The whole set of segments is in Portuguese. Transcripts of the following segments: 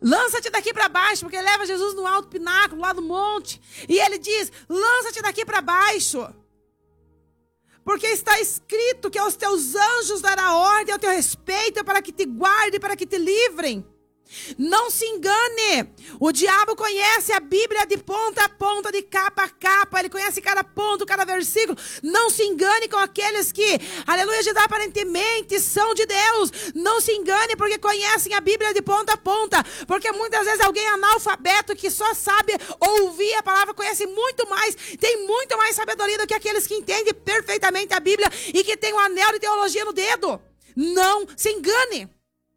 lança-te daqui para baixo, porque ele leva Jesus no alto pináculo, lá do monte. E ele diz, lança-te daqui para baixo. Porque está escrito que aos teus anjos dará ordem ao teu respeito para que te guardem, para que te livrem. Não se engane, o diabo conhece a Bíblia de ponta a ponta, de capa a capa, ele conhece cada ponto, cada versículo. Não se engane com aqueles que, aleluia, de aparentemente são de Deus. Não se engane porque conhecem a Bíblia de ponta a ponta, porque muitas vezes alguém analfabeto que só sabe ouvir a palavra, conhece muito mais, tem muito mais sabedoria do que aqueles que entendem perfeitamente a Bíblia e que tem um anel de teologia no dedo. Não se engane.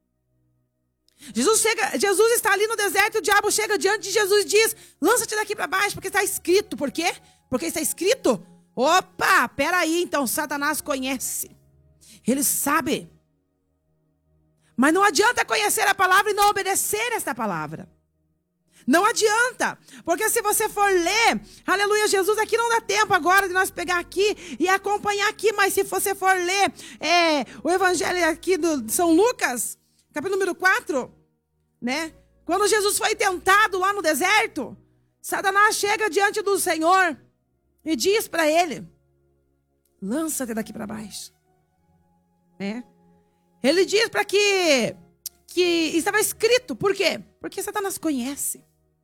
Jesus está ali no deserto, o diabo chega diante de Jesus e diz, lança-te daqui para baixo, porque está escrito. Por quê? Porque está escrito. Opa, peraí, então Satanás conhece. Ele sabe. Mas não adianta conhecer a palavra e não obedecer esta palavra. Não adianta, porque se você for ler, aleluia, Jesus, aqui não dá tempo agora de nós pegar aqui e acompanhar aqui, mas se você for ler o evangelho aqui de São Lucas, capítulo número 4, né? Quando Jesus foi tentado lá no deserto, Satanás chega diante do Senhor e diz para ele, lança-te daqui para baixo. Né? Ele diz para que estava escrito. Por quê? Porque Satanás conhece.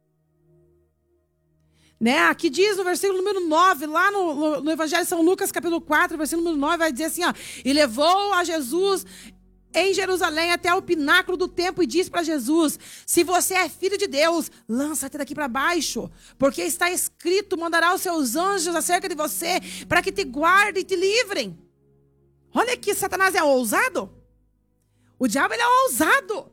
Né? Aqui diz no versículo número 9, lá no Evangelho de São Lucas, capítulo 4, versículo número 9, vai dizer assim, ó, e levou a Jesus em Jerusalém até o pináculo do templo e disse para Jesus, se você é filho de Deus, lança-te daqui para baixo, porque está escrito, mandará os seus anjos acerca de você, para que te guardem e te livrem. Olha que Satanás é ousado. O diabo, ele é ousado.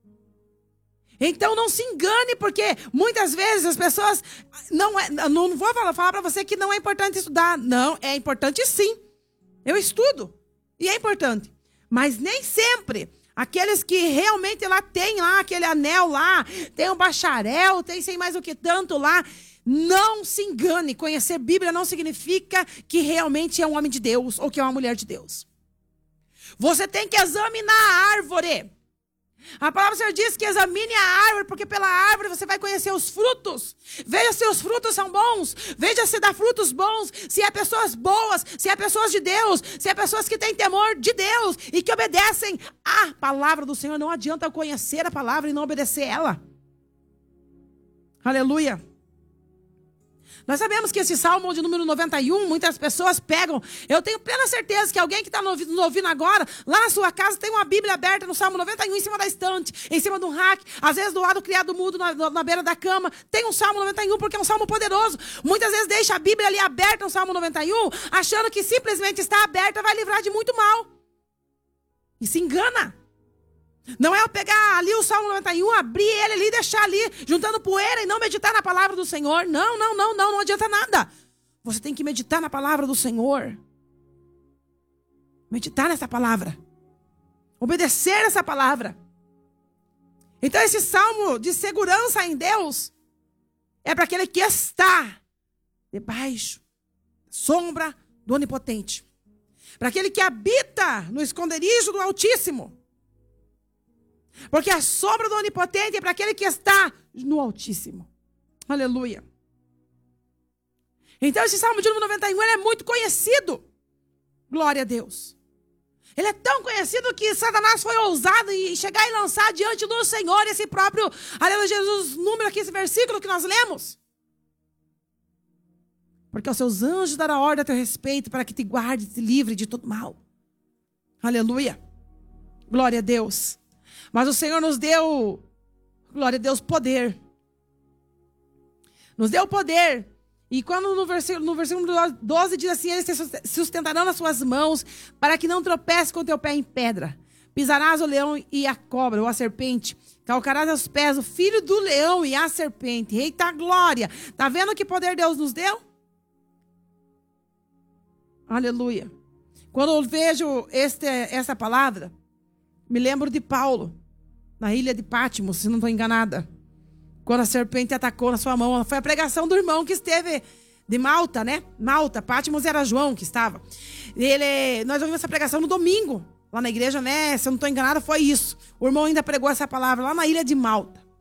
Então não se engane, porque muitas vezes as pessoas, não vou falar para você que não é importante estudar. Não, é importante sim. Eu estudo e é importante. Mas nem sempre aqueles que realmente lá tem lá aquele anel lá, tem um bacharel, tem sei mais o que tanto lá. Não se engane, conhecer Bíblia não significa que realmente é um homem de Deus ou que é uma mulher de Deus. Você tem que examinar a árvore. A palavra do Senhor diz que examine a árvore, porque pela árvore você vai conhecer os frutos. Veja se os frutos são bons, veja se dá frutos bons, se é pessoas boas, se é pessoas de Deus, se é pessoas que têm temor de Deus e que obedecem à palavra do Senhor. Não adianta conhecer a palavra e não obedecer ela. Aleluia. Nós sabemos que esse salmo de número 91, muitas pessoas pegam. Eu tenho plena certeza que alguém que está nos ouvindo agora, lá na sua casa, tem uma Bíblia aberta no salmo 91 em cima da estante, em cima de um rack, às vezes do lado do criado mudo, na beira da cama. Tem um salmo 91 porque é um salmo poderoso. Muitas vezes deixa a Bíblia ali aberta no salmo 91, achando que simplesmente está aberta vai livrar de muito mal. E se engana. Não é eu pegar ali o Salmo 91, abrir ele ali e deixar ali, juntando poeira e não meditar na palavra do Senhor. Não adianta nada. Você tem que meditar na palavra do Senhor. Meditar nessa palavra. Obedecer essa palavra. Então esse salmo de segurança em Deus é para aquele que está debaixo da sombra do Onipotente. Para aquele que habita no esconderijo do Altíssimo. Porque a sombra do Onipotente é para aquele que está no Altíssimo. Aleluia. Então esse Salmo de número 91 ele é muito conhecido. Glória a Deus. Ele é tão conhecido que Satanás foi ousado em chegar e lançar diante do Senhor esse próprio, aleluia, Jesus, número aqui, esse versículo que nós lemos. Porque aos seus anjos dará ordem a teu respeito para que te guarde e te livre de todo mal. Aleluia. Glória a Deus. Mas o Senhor nos deu, glória a Deus, poder. Nos deu poder. E quando no versículo 12 diz assim, eles te sustentarão nas suas mãos, para que não tropece com o teu pé em pedra. Pisarás o leão e a cobra, ou a serpente. Calcarás aos pés o filho do leão e a serpente. Eita glória! Está vendo que poder Deus nos deu? Aleluia. Quando eu vejo essa palavra, me lembro de Paulo, na ilha de Patmos, se não estou enganada. Quando a serpente atacou na sua mão. Foi a pregação do irmão que esteve de Malta, né? Malta, Patmos era João que estava. Nós ouvimos essa pregação no domingo, lá na igreja, né? Se eu não estou enganada, foi isso. O irmão ainda pregou essa palavra lá na ilha de Malta.